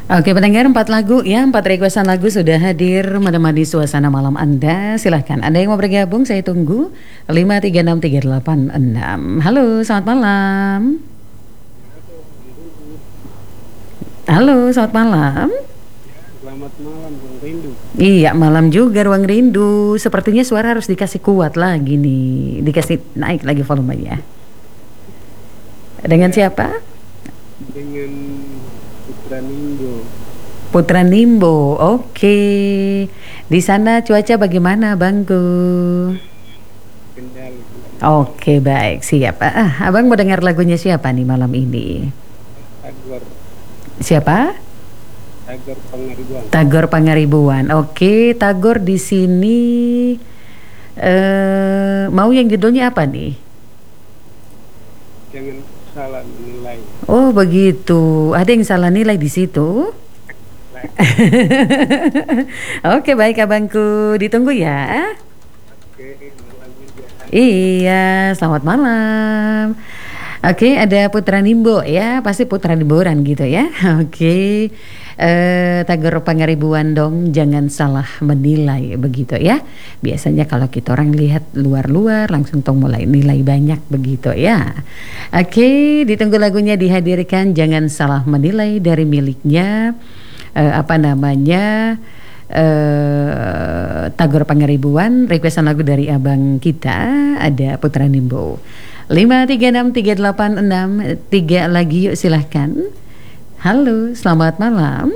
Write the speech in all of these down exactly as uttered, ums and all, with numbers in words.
Oke pendengar, empat lagu ya, empat requestan lagu sudah hadir menemani suasana malam Anda. Silahkan, Anda yang mau bergabung saya tunggu lima tiga enam tiga delapan enam. Halo, selamat malam. Halo, selamat malam. Selamat malam, Ruang Rindu. Iya, malam juga Ruang Rindu. Sepertinya suara harus dikasih kuat lagi nih, dikasih naik lagi volumenya. Dengan siapa? Dengan Putra Nimbo. Putra Nimbo, oke. Di sana cuaca bagaimana, Bangku? Kendal. Oke, baik, siap. Ah, Abang mau dengar lagunya siapa nih malam ini? Tagor. Siapa? Tagor Pangaribuan. Tagor Pangaribuan. Oke, Tagor di sini. Eh, mau yang judulnya apa nih? Jangan salah menilai. Oh, begitu. Ada yang salah nilai di situ? Oke, baik abangku. Ditunggu ya. Oke, malam juga. Iya, selamat malam. Oke, ada Putra Nimbo ya, pasti Putra Nimboran gitu ya. Oke, eh, Tagor Pangaribuan dong, jangan salah menilai begitu ya. Biasanya kalau kita orang lihat luar-luar langsung tong mulai nilai banyak begitu ya. Oke, ditunggu lagunya dihadirkan, jangan salah menilai dari miliknya eh, apa namanya eh, Tagor Pangaribuan. Requestan lagu dari abang kita ada Putra Nimbo. lima tiga enam tiga delapan enam tiga lagi yuk silahkan. Halo, selamat malam.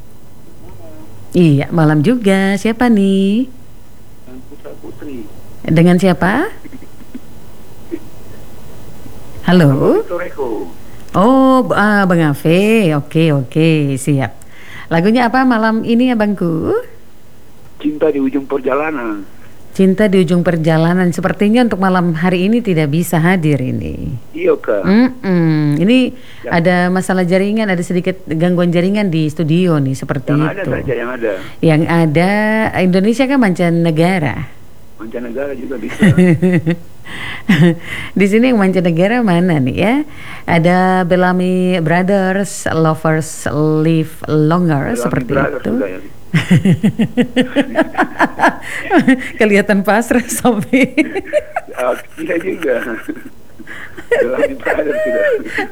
Iya, malam juga. Siapa nih? Dan Putra Putri. Dengan siapa? Halo. Toreko. Oh, ah, Bang Afe. Oke, oke, siap. Lagunya apa malam ini ya Bangku? Cinta di ujung perjalanan. Cinta di ujung perjalanan. Sepertinya untuk malam hari ini tidak bisa hadir ini. Iya kak. Mm-mm. Ini Ya. ada masalah jaringan, ada sedikit gangguan jaringan di studio nih seperti Yang itu. ada saja yang ada. Yang ada Indonesia kan mancanegara. Mancanegara juga bisa. Di sini yang mancanegara mana nih ya? Ada Bellamy Brothers, Lovers Live Longer Bellamy seperti Brothers itu. juga ya. Kelihatan pasrah Sofi. Oh, iya juga. Bellamy Brothers juga.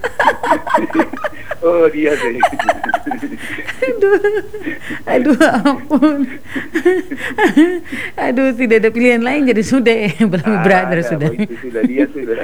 Oh dia sih. Aduh, aduh ampun. Aduh tidak ada pilihan lain jadi sudah ya Bellamy Ah, Brothers ya, sudah. begitu sudah dia sudah.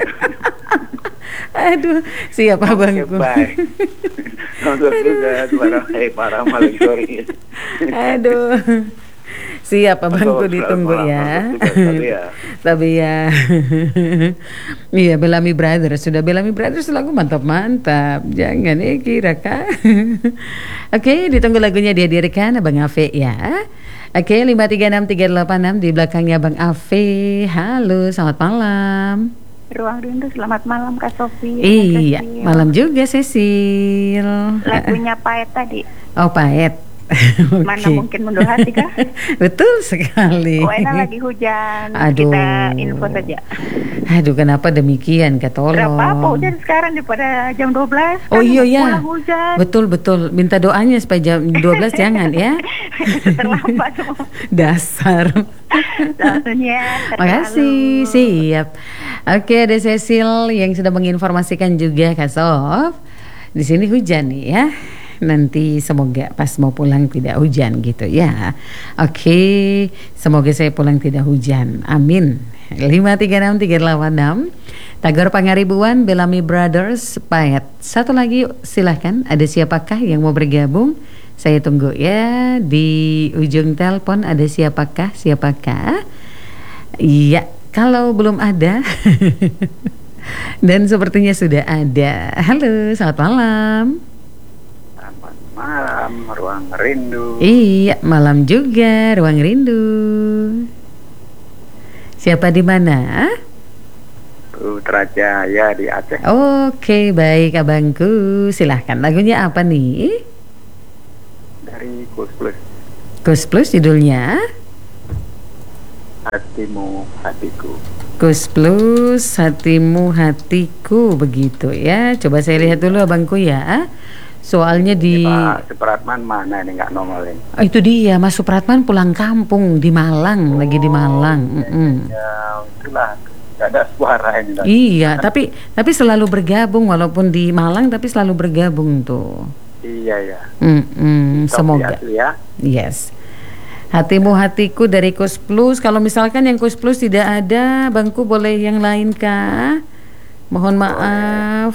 Aduh, siapa abangku? Baik. Nonton juga suara eh parah malah sorry. Aduh. Siap abangku, Betul, ditunggu selamat ya. malam, betul, tapi ya. Tapi ya. Iya, Bellamy Brothers sudah Bellamy Brothers lagu mantap-mantap. Jangan eh kira kah. Oke, ditunggu lagunya dihadirkan Abang Afe ya. Oke, lima tiga enam tiga delapan enam di belakangnya Bang Afe. Halo, selamat malam. Ruang Rindu, selamat malam Kak Sofi. Iya, malam juga Cecil. Lagunya Paet tadi. Oh, Paet. Mana Oke. mungkin mundur hati kah? Betul sekali. Oh, enak lagi hujan. Aduh. Kita info saja. Aduh, kenapa demikian? Ketolong. Berapa apa hujan sekarang daripada jam dua belas? Oh kan iya ya. pulang hujan. Betul betul. Minta doanya supaya jam dua belas jangan ya. Terlambat semua. Dasar. Langsungnya. Makasih, siap. Oke, ada Cecil yang sudah menginformasikan juga Kak Sof. Di sini hujan nih ya. Nanti semoga pas mau pulang tidak hujan gitu ya. Oke, semoga saya pulang tidak hujan. Amin. lima tiga enam tiga delapan enam Tagor Pangaribuan, Bellamy Brothers, Paet. Satu lagi silahkan. Ada siapakah yang mau bergabung? Saya tunggu ya. Di ujung telepon ada siapakah? Siapakah? Iya, kalau belum ada. Dan sepertinya sudah ada. Halo, selamat malam. Malam Ruang Rindu. Iya, malam juga Ruang Rindu. Siapa di mana? Putra Jaya di Aceh. Oke, baik abangku. Silahkan. Lagunya apa nih? Dari Kus Plus. Kus Plus judulnya? Hatimu Hatiku. Kus Plus, Hatimu Hatiku, begitu ya. Coba saya lihat dulu abangku ya. Soalnya di Ini Pak Supratman mana ini nggak nongol ini? Oh, itu dia Mas Supratman pulang kampung di Malang, lagi di Malang. Oh, Mm-mm. ya, itulah nggak ada suara ini. Tadi. Iya, tapi tapi selalu bergabung walaupun di Malang, tapi selalu bergabung tuh. Iya ya. Mm-mm, semoga. Asli ya. Yes. Hatimu hatiku dari Kus Plus. Kalau misalkan yang Kus Plus tidak ada, Bangku boleh yang lain kah? Mohon maaf.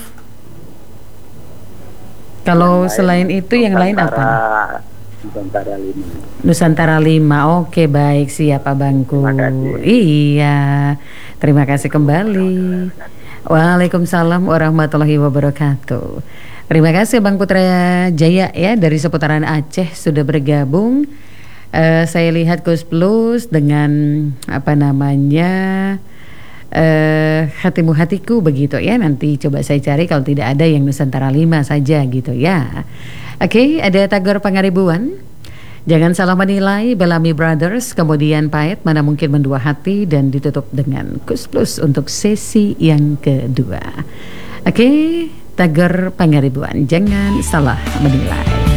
Kalau Yang selain itu yang lain apa? Nusantara lima. Nusantara lima. Oke, baik, siapa Bangku. Terima kasih. Iya. Terima kasih kembali. Waalaikumsalam warahmatullahi wabarakatuh. Terima kasih Bang Putra Jaya ya dari seputaran Aceh sudah bergabung. Uh, saya lihat Kus Plus dengan apa namanya uh, hatimu hatiku begitu ya. Nanti coba saya cari kalau tidak ada yang Nusantara lima saja gitu ya. Oke, okay, ada Tagar Pangaribuan. Jangan salah menilai, Bellamy Brothers, kemudian Pahit Mana Mungkin Mendua Hati, dan ditutup dengan Kus Plus untuk sesi yang kedua. Oke, okay, Tagar Pangaribuan, jangan salah menilai.